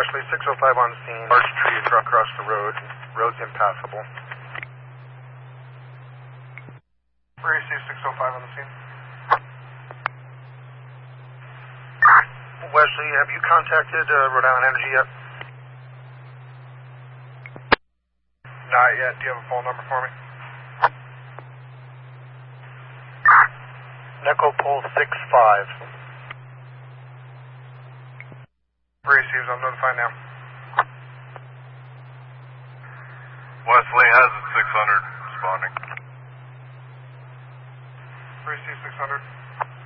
Wesley, 605 on scene. Large tree across the road. Road's impassable. Receive 605 on the scene. Wesley, have you contacted Rhode Island Energy yet? Not yet. Do you have a phone number for me? Echo Pole 65. Receives, I'm notifying now. Wesley has it 600 responding. Receive 600.